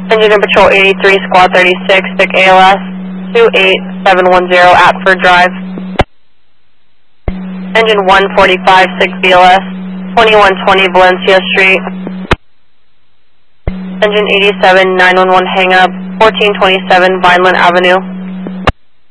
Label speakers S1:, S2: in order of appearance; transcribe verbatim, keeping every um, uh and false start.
S1: Engine in Patrol eighty-three, Squad thirty-six, Stick A L S, two eight seven one zero, Atford Drive. Engine one forty-five, six B L S, twenty-one twenty Valencia Street. Engine eighty-seven, nine one one hang up, fourteen twenty-seven Vineland Avenue.